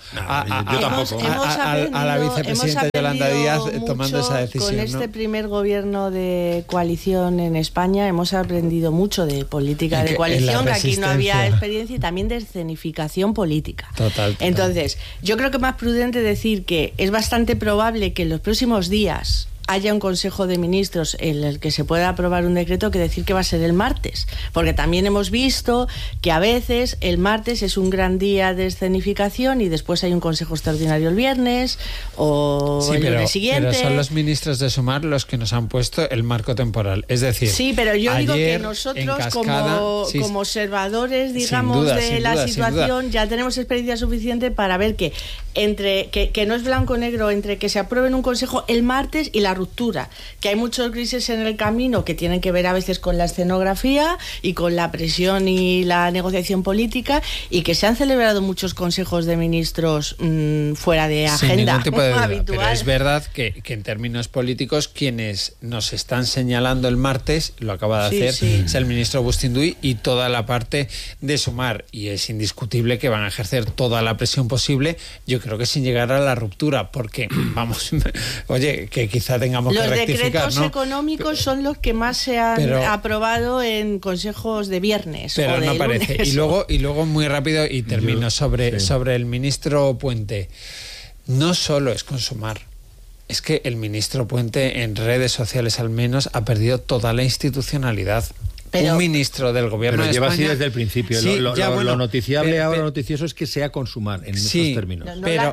[SPEAKER 19] a la vicepresidenta Yolanda Díaz tomando esa decisión.
[SPEAKER 17] Con este primer gobierno de coalición en España hemos aprendido mucho de política de coalición, que aquí no había experiencia, y también de escenificación política.
[SPEAKER 19] Total.
[SPEAKER 17] Entonces, yo creo que es más prudente decir que es bastante probable que en los próximos días haya un Consejo de Ministros en el que se pueda aprobar un decreto, que decir que va a ser el martes, porque también hemos visto que a veces el martes es un gran día de escenificación y después hay un Consejo Extraordinario el viernes o el lunes siguiente.
[SPEAKER 19] Pero son los ministros de Sumar los que nos han puesto el marco temporal, es decir...
[SPEAKER 17] Sí, pero yo digo que nosotros como observadores, digamos, de la situación, ya tenemos experiencia suficiente para ver que entre que no es blanco-negro, entre que se apruebe en un consejo el martes y la ruptura, que hay muchos grises en el camino que tienen que ver a veces con la escenografía y con la presión y la negociación política, y que se han celebrado muchos consejos de ministros fuera de agenda.
[SPEAKER 19] Sin ningún tipo de duda,
[SPEAKER 17] habitual.
[SPEAKER 19] pero es verdad que en términos políticos quienes nos están señalando el martes, lo acaba de hacer, es el ministro Bustinduy y toda la parte de Sumar, y es indiscutible que van a ejercer toda la presión posible, yo creo que sin llegar a la ruptura, porque vamos, oye, que quizá tengamos que rectificar,
[SPEAKER 17] los decretos
[SPEAKER 19] ¿no?
[SPEAKER 17] económicos son los que más se han aprobado en consejos de viernes.
[SPEAKER 19] Pero
[SPEAKER 17] o de
[SPEAKER 19] no parece.
[SPEAKER 17] Lunes.
[SPEAKER 19] Y luego muy rápido, y termino sobre el ministro Puente. No solo es con Sumar. Es que el ministro Puente, en redes sociales al menos, ha perdido toda la institucionalidad. Un ministro del gobierno de España...
[SPEAKER 1] Pero lleva así desde el principio.
[SPEAKER 19] Sí,
[SPEAKER 1] lo noticiable ahora, lo noticioso es que sea con Sumar, en esos términos.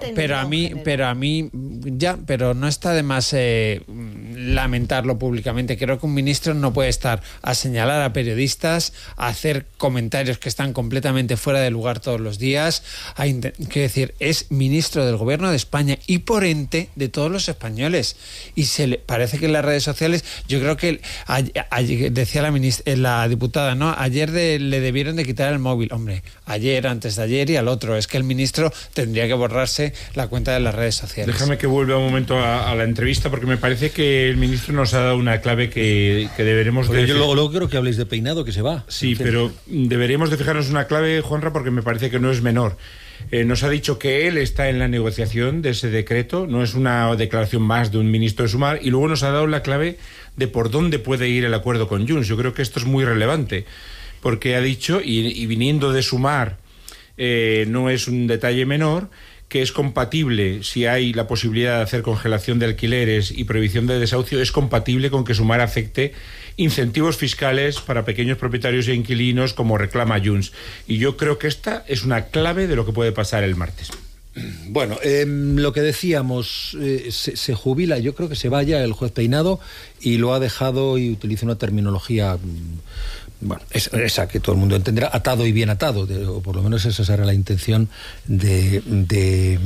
[SPEAKER 19] Pero no está de más lamentarlo públicamente. Creo que un ministro no puede estar a señalar a periodistas, a hacer comentarios que están completamente fuera de lugar todos los días. Quiero decir, es ministro del gobierno de España y por ente de todos los españoles. Y parece que en las redes sociales, yo creo que decía la diputada, ¿no? Ayer le debieron de quitar el móvil. Hombre, ayer, antes de ayer y al otro. Es que el ministro tendría que borrarse la cuenta de las redes sociales.
[SPEAKER 16] Déjame que vuelva un momento a la entrevista, porque me parece que el ministro nos ha dado una clave que deberemos de...
[SPEAKER 1] Yo luego creo que habléis de Peinado, que se va.
[SPEAKER 16] Sí, pero deberíamos de fijarnos una clave, Juanra, porque me parece que no es menor. Nos ha dicho que él está en la negociación de ese decreto, no es una declaración más de un ministro de Sumar, y luego nos ha dado la clave de por dónde puede ir el acuerdo con Junts. Yo creo que esto es muy relevante, porque ha dicho, y viniendo de Sumar, no es un detalle menor, que es compatible, si hay la posibilidad de hacer congelación de alquileres y prohibición de desahucio, es compatible con que Sumar afecte incentivos fiscales para pequeños propietarios e inquilinos, como reclama Junts. Y yo creo que esta es una clave de lo que puede pasar el martes.
[SPEAKER 1] Bueno, lo que decíamos, se jubila, yo creo que se vaya el juez Peinado, y lo ha dejado, y utiliza una terminología, bueno, esa que todo el mundo entenderá, atado y bien atado, o por lo menos esa era la intención de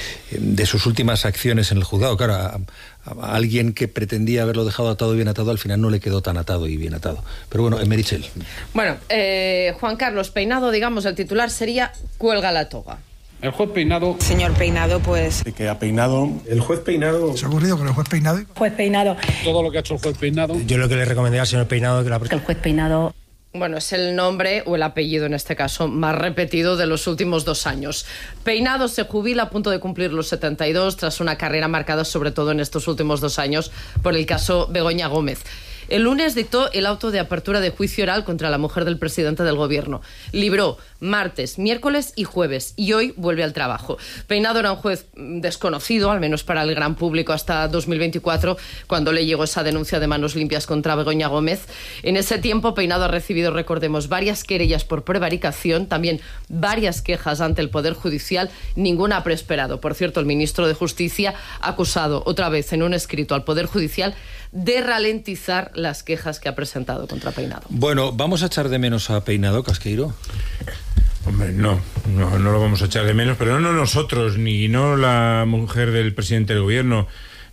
[SPEAKER 1] sus últimas acciones en el juzgado. Claro, a alguien que pretendía haberlo dejado atado y bien atado, al final no le quedó tan atado y bien atado. Pero bueno, Merichel.
[SPEAKER 15] Bueno, Juan Carlos, Peinado, digamos, el titular sería cuelga la toga.
[SPEAKER 20] El juez Peinado...
[SPEAKER 21] Señor Peinado, pues...
[SPEAKER 20] que ha peinado...
[SPEAKER 22] El juez Peinado...
[SPEAKER 21] ¿Se ha ocurrido con el juez Peinado? Juez Peinado...
[SPEAKER 20] Todo lo que ha hecho el juez Peinado...
[SPEAKER 22] Yo lo que le recomendaría al señor Peinado es que
[SPEAKER 21] el juez Peinado...
[SPEAKER 15] Bueno, es el nombre, o el apellido en este caso, más repetido de los últimos 2 años. Peinado se jubila a punto de cumplir los 72, tras una carrera marcada sobre todo en estos últimos 2 años por el caso Begoña Gómez. El lunes dictó el auto de apertura de juicio oral contra la mujer del presidente del gobierno. Libró martes, miércoles y jueves, y hoy vuelve al trabajo. Peinado era un juez desconocido, al menos para el gran público, hasta 2024, cuando le llegó esa denuncia de manos limpias contra Begoña Gómez. En ese tiempo, Peinado ha recibido, recordemos, varias querellas por prevaricación, también varias quejas ante el Poder Judicial, ninguna ha prosperado. Por cierto, el ministro de Justicia ha acusado otra vez en un escrito al Poder Judicial de ralentizar las quejas que ha presentado contra Peinado.
[SPEAKER 1] Bueno, ¿vamos a echar de menos a Peinado, Casqueiro?
[SPEAKER 16] Hombre, no lo vamos a echar de menos, pero no nosotros, ni no la mujer del presidente del gobierno,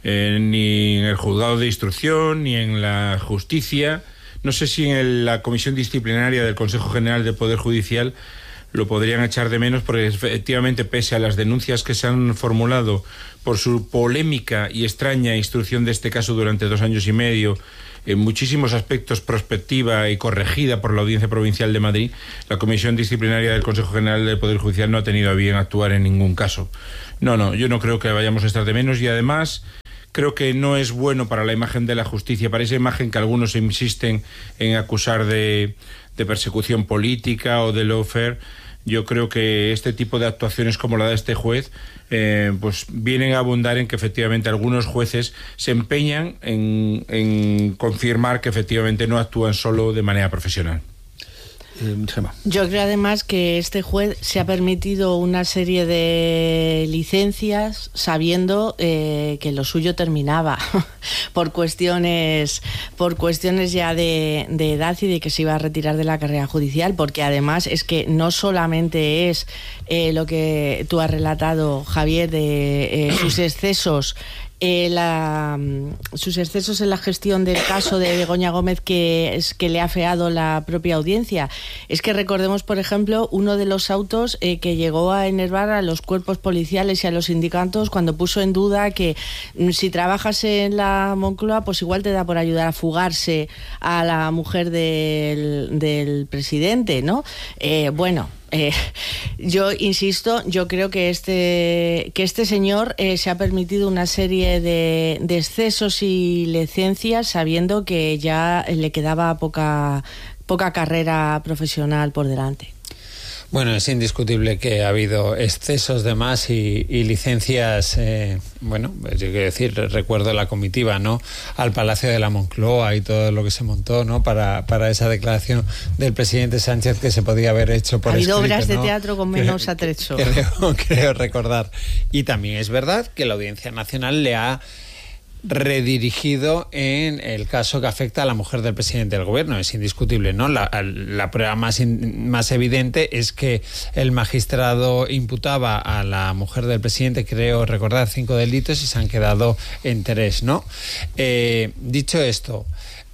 [SPEAKER 16] ni en el juzgado de instrucción, ni en la justicia. No sé si en la comisión disciplinaria del Consejo General del Poder Judicial lo podrían echar de menos, porque efectivamente, pese a las denuncias que se han formulado por su polémica y extraña instrucción de este caso durante 2 años y medio, en muchísimos aspectos prospectiva y corregida por la Audiencia Provincial de Madrid, la Comisión Disciplinaria del Consejo General del Poder Judicial no ha tenido a bien actuar en ningún caso. Yo no creo que vayamos a estar de menos, y además creo que no es bueno para la imagen de la justicia, para esa imagen que algunos insisten en acusar de persecución política o de lawfare. Yo creo que este tipo de actuaciones como la de este juez pues vienen a abundar en que efectivamente algunos jueces se empeñan en confirmar que efectivamente no actúan solo de manera profesional.
[SPEAKER 1] Gemma.
[SPEAKER 17] Yo creo además que este juez se ha permitido una serie de licencias sabiendo que lo suyo terminaba por cuestiones ya de edad y de que se iba a retirar de la carrera judicial, porque además es que no solamente es lo que tú has relatado, Javier, de sus excesos en la gestión del caso de Begoña Gómez que le ha afeado la propia audiencia. Es que recordemos, por ejemplo, uno de los autos que llegó a enervar a los cuerpos policiales y a los sindicatos cuando puso en duda que si trabajas en la Moncloa, pues igual te da por ayudar a fugarse a la mujer del presidente, ¿no? Yo insisto, yo creo que este señor se ha permitido una serie de excesos y licencias sabiendo que ya le quedaba poca carrera profesional por delante.
[SPEAKER 19] Bueno, es indiscutible que ha habido excesos de más y licencias, yo quiero decir, recuerdo la comitiva, ¿no?, al Palacio de la Moncloa y todo lo que se montó, ¿no?, para esa declaración del presidente Sánchez que se podía haber hecho por escrito.
[SPEAKER 17] Ha habido obras
[SPEAKER 19] de
[SPEAKER 17] teatro con menos atrecho.
[SPEAKER 19] Creo recordar. Y también es verdad que la Audiencia Nacional le ha redirigido en el caso que afecta a la mujer del presidente del gobierno. Es indiscutible, ¿no? La prueba más evidente es que el magistrado imputaba a la mujer del presidente, creo recordar, 5 delitos y se han quedado en 3, ¿no? Dicho esto,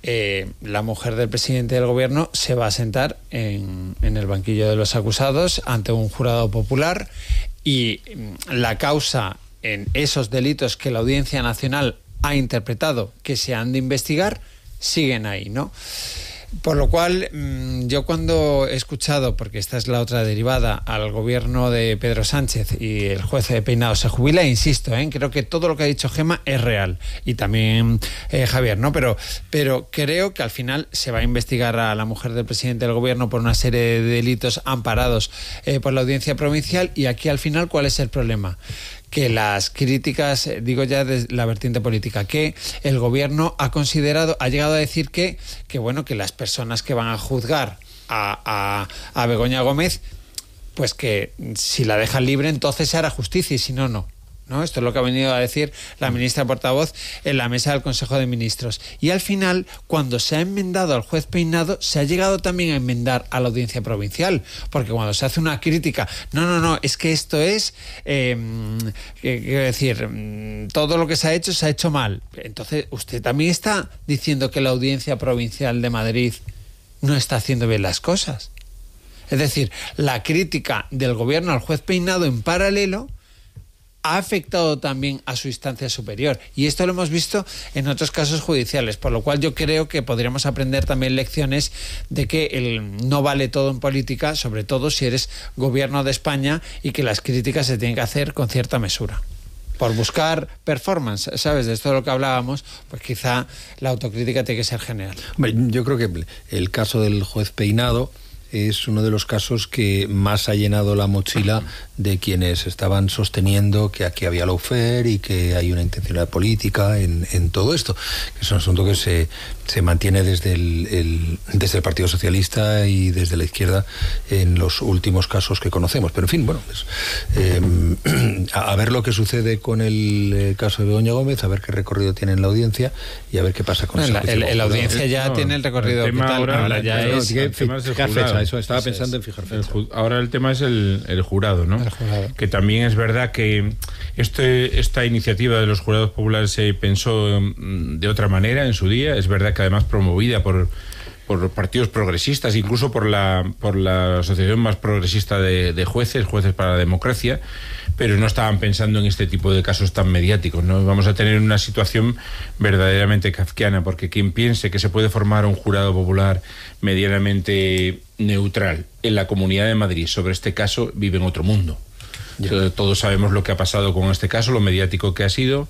[SPEAKER 19] la mujer del presidente del gobierno se va a sentar en el banquillo de los acusados ante un jurado popular y la causa en esos delitos que la Audiencia Nacional ha interpretado que se han de investigar, siguen ahí, ¿no? Por lo cual, yo cuando he escuchado, porque esta es la otra derivada, al gobierno de Pedro Sánchez y el juez de Peinado se jubila, insisto, creo que todo lo que ha dicho Gemma es real, y también Javier, ¿no? Pero creo que al final se va a investigar a la mujer del presidente del gobierno por una serie de delitos amparados por la Audiencia Provincial, y aquí al final, ¿cuál es el problema? Que las críticas, digo ya de la vertiente política, que el gobierno ha llegado a decir que las personas que van a juzgar a Begoña Gómez, pues que si la dejan libre entonces se hará justicia y si no, no. ¿No? Esto es lo que ha venido a decir la ministra portavoz en la mesa del Consejo de Ministros. Y al final, cuando se ha enmendado al juez Peinado, se ha llegado también a enmendar a la Audiencia Provincial, porque cuando se hace una crítica, no, es que esto es, quiero decir, todo lo que se ha hecho mal. Entonces, usted también está diciendo que la Audiencia Provincial de Madrid no está haciendo bien las cosas. Es decir, la crítica del gobierno al juez Peinado en paralelo ha afectado también a su instancia superior, y esto lo hemos visto en otros casos judiciales, por lo cual yo creo que podríamos aprender también lecciones de que no vale todo en política, sobre todo si eres gobierno de España, y que las críticas se tienen que hacer con cierta mesura. Por buscar performance, ¿sabes? De esto de lo que hablábamos, pues quizá la autocrítica tiene que ser general.
[SPEAKER 1] Hombre, yo creo que el caso del juez Peinado es uno de los casos que más ha llenado la mochila de quienes estaban sosteniendo que aquí había lawfare y que hay una intencionalidad política en todo esto. Es un asunto que se mantiene desde el Partido Socialista y desde la izquierda en los últimos casos que conocemos. Pero en fin, bueno, pues, a ver lo que sucede con el caso de Begoña Gómez, a ver qué recorrido tiene en la audiencia y a ver qué pasa con
[SPEAKER 19] la audiencia ya tiene el recorrido.
[SPEAKER 16] El tema ahora ya es
[SPEAKER 1] fijar fecha. Eso estaba pensando en fijar fecha.
[SPEAKER 16] Ahora el tema es el jurado, ¿no? El jurado. Que también es verdad que esta iniciativa de los jurados populares se pensó de otra manera en su día. Es verdad que además promovida por partidos progresistas, incluso por la asociación más progresista de jueces para la democracia, pero no estaban pensando en este tipo de casos tan mediáticos, ¿no? Vamos a tener una situación verdaderamente kafkiana, porque quien piense que se puede formar un jurado popular medianamente neutral en la Comunidad de Madrid sobre este caso vive en otro mundo. Todos sabemos lo que ha pasado con este caso, lo mediático que ha sido.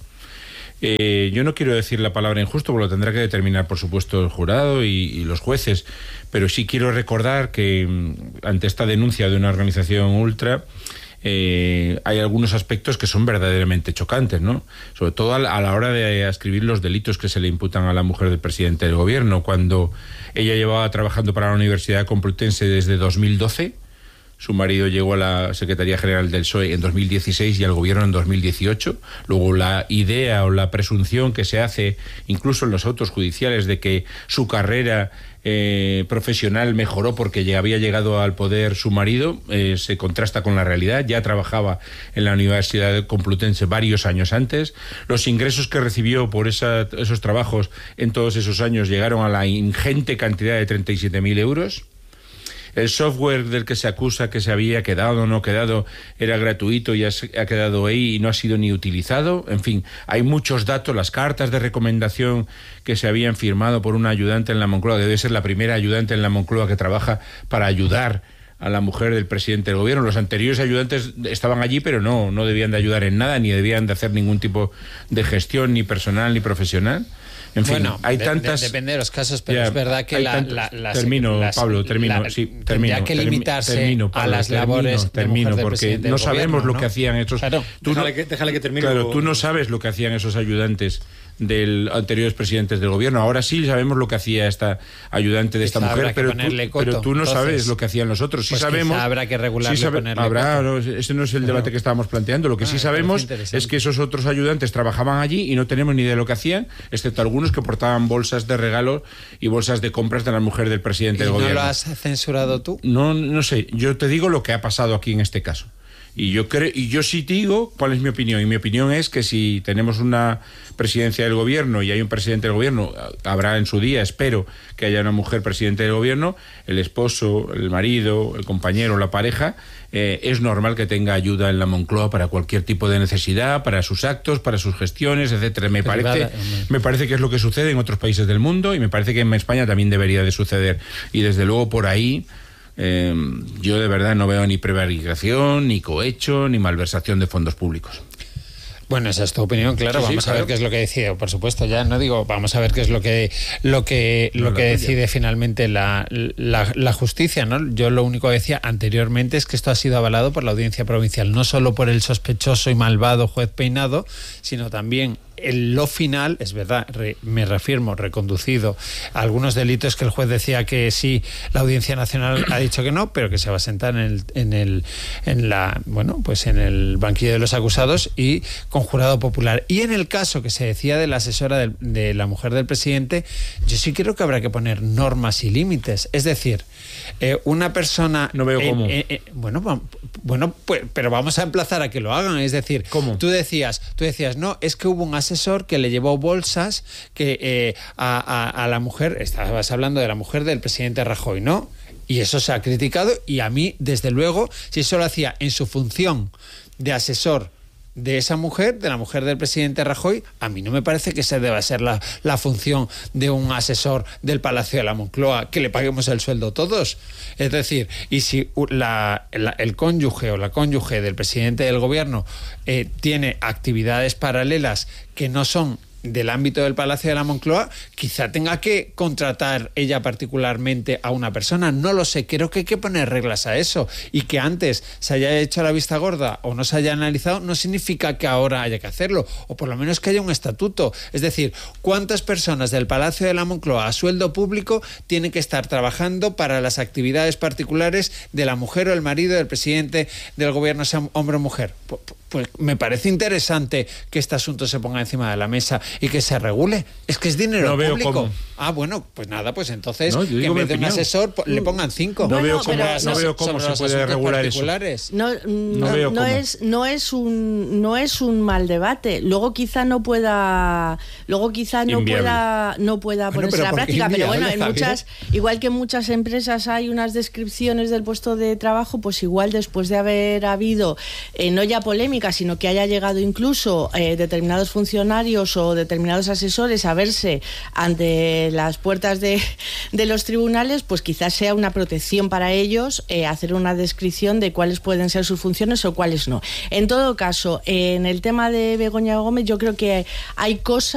[SPEAKER 16] Yo no quiero decir la palabra injusto, porque lo tendrá que determinar, por supuesto, el jurado y los jueces, pero sí quiero recordar que ante esta denuncia de una organización ultra, hay algunos aspectos que son verdaderamente chocantes, ¿no? Sobre todo a la hora de ascribir los delitos que se le imputan a la mujer del presidente del gobierno. Cuando ella llevaba trabajando para la Universidad Complutense desde 2012, su marido llegó a la Secretaría General del PSOE en 2016 y al gobierno en 2018. Luego la idea o la presunción que se hace, incluso en los autos judiciales, de que su carrera profesional mejoró porque había llegado al poder su marido, se contrasta con la realidad. Ya trabajaba en la Universidad Complutense varios años antes. Los ingresos que recibió por esos trabajos en todos esos años llegaron a la ingente cantidad de 37.000 euros. El software del que se acusa que se había quedado o no quedado era gratuito y ha quedado ahí y no ha sido ni utilizado. En fin, hay muchos datos. Las cartas de recomendación que se habían firmado por una ayudante en la Moncloa, debe ser la primera ayudante en la Moncloa que trabaja para ayudar a la mujer del presidente del gobierno. Los anteriores ayudantes estaban allí, pero no debían de ayudar en nada, ni debían de hacer ningún tipo de gestión, ni personal ni profesional. En fin,
[SPEAKER 19] bueno,
[SPEAKER 16] hay tantas...
[SPEAKER 19] depende de los casos, pero es verdad que
[SPEAKER 16] tendría
[SPEAKER 19] que limitarse a las labores de mujer del
[SPEAKER 16] porque no sabemos lo que hacían esos...
[SPEAKER 1] Claro, déjale que termine.
[SPEAKER 16] Claro, tú no sabes lo que hacían esos ayudantes de anteriores presidentes del gobierno. Ahora sí sabemos lo que hacía esta ayudante de esta mujer, pero tú no sabes lo que hacían los otros. Sí
[SPEAKER 19] pues
[SPEAKER 16] sabemos.
[SPEAKER 19] Habrá que regularle, ponerle coto.
[SPEAKER 16] Ese no es el debate que estábamos planteando. Lo que sí sabemos es que esos otros ayudantes trabajaban allí y no tenemos ni idea de lo que hacían, excepto algunos que portaban bolsas de regalo y bolsas de compras de la mujer del presidente del gobierno.
[SPEAKER 19] ¿No lo has censurado tú?
[SPEAKER 16] No sé. Yo te digo lo que ha pasado aquí en este caso. Y yo sí te digo cuál es mi opinión. Y mi opinión es que si tenemos una presidencia del gobierno y hay un presidente del gobierno, habrá en su día, espero, que haya una mujer presidente del gobierno, el esposo, el marido, el compañero, la pareja, es normal que tenga ayuda en la Moncloa para cualquier tipo de necesidad, para sus actos, para sus gestiones, etcétera. Me parece que es lo que sucede en otros países del mundo y me parece que en España también debería de suceder. Y desde luego por ahí... yo de verdad no veo ni prevaricación, ni cohecho, ni malversación de fondos públicos.
[SPEAKER 19] Bueno, esa es tu opinión, claro. Vamos a ver qué es lo que decide, por supuesto, ya no digo, vamos a ver qué es lo que decide finalmente la justicia, ¿no? Yo lo único que decía anteriormente es que esto ha sido avalado por la Audiencia Provincial, no solo por el sospechoso y malvado juez Peinado, sino también lo final, es verdad, me reafirmo, reconducido a algunos delitos que el juez decía que sí, la Audiencia Nacional ha dicho que no, pero que se va a sentar en el banquillo de los acusados y con jurado popular. Y en el caso que se decía de la asesora de la mujer del presidente, yo sí creo que habrá que poner normas y límites. Es decir, una persona...
[SPEAKER 16] No veo cómo.
[SPEAKER 19] Pues, pero vamos a emplazar a que lo hagan. Es decir,
[SPEAKER 16] ¿cómo?
[SPEAKER 19] Tú decías, no, es que hubo un asesor que le llevó bolsas que a la mujer, estabas hablando de la mujer del presidente Rajoy, ¿no? Y eso se ha criticado y a mí, desde luego, si eso lo hacía en su función de asesor de esa mujer, de la mujer del presidente Rajoy, a mí no me parece que esa deba ser la función de un asesor del Palacio de la Moncloa, que le paguemos el sueldo todos. Es decir, y si el cónyuge o la cónyuge del presidente del gobierno tiene actividades paralelas que no son del ámbito del Palacio de la Moncloa, quizá tenga que contratar ella particularmente a una persona, no lo sé, creo que hay que poner reglas a eso, y que antes se haya hecho la vista gorda o no se haya analizado no significa que ahora haya que hacerlo, o por lo menos que haya un estatuto. Es decir, ¿cuántas personas del Palacio de la Moncloa a sueldo público tienen que estar trabajando para las actividades particulares de la mujer o el marido del presidente del gobierno, sea hombre o mujer? Pues me parece interesante que este asunto se ponga encima de la mesa y que se regule. Es que es dinero público.
[SPEAKER 16] Cómo.
[SPEAKER 19] Ah, bueno, pues nada, pues entonces que en vez de un asesor le pongan 5.
[SPEAKER 16] No veo cómo se puede regular eso.
[SPEAKER 17] No es un mal debate. Luego quizá no pueda ponerse en la práctica, pero bueno, igual que en muchas empresas hay unas descripciones del puesto de trabajo, pues igual después de haber habido no ya polémica, sino que haya llegado incluso determinados funcionarios o determinados asesores a verse ante las puertas de los tribunales, pues quizás sea una protección para ellos hacer una descripción de cuáles pueden ser sus funciones o cuáles no. En todo caso, en el tema de Begoña Gómez, yo creo que hay cosas